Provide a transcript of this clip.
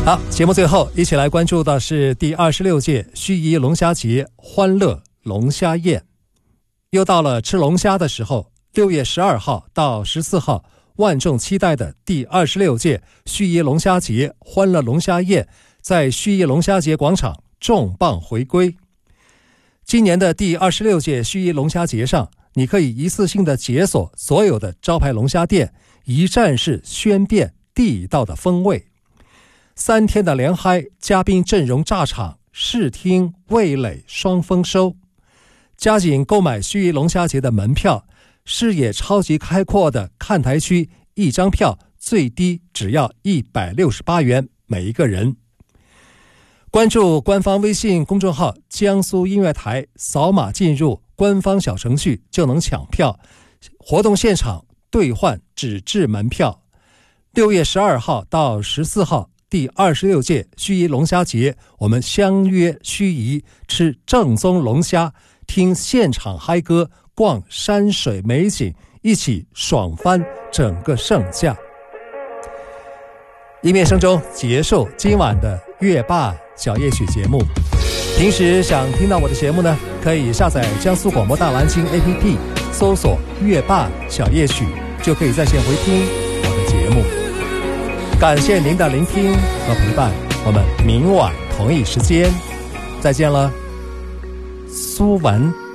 好，节目最后一起来关注的是第26届盱眙龙虾节欢乐龙虾宴。又到了吃龙虾的时候，6月12号到14号，万众期待的第26届盱眙龙虾节欢乐龙虾宴在盱眙龙虾节广场重磅回归。今年的第26届盱眙龙虾节上，你可以一次性的解锁所有的招牌龙虾店，一站式宣遍地道的风味。3天的联嗨，嘉宾阵容炸场，视听味蕾双丰收。加紧购买盱眙龙虾节的门票，视野超级开阔的看台区，一张票最低只要168元每一个人。关注官方微信公众号江苏音乐台，扫码进入官方小程序就能抢票，活动现场兑换纸质门票。6月12号到14号，第26届盱眙龙虾节，我们相约盱眙，吃正宗龙虾，听现场嗨歌，逛山水美景，一起爽翻整个盛夏。音乐声中结束今晚的乐霸小夜曲节目。平时想听到我的节目呢，可以下载江苏广播大蓝鲸 APP， 搜索乐霸小夜曲，就可以在线回听我的节目。感谢您的聆听和陪伴，我们明晚同一时间再见了。苏文。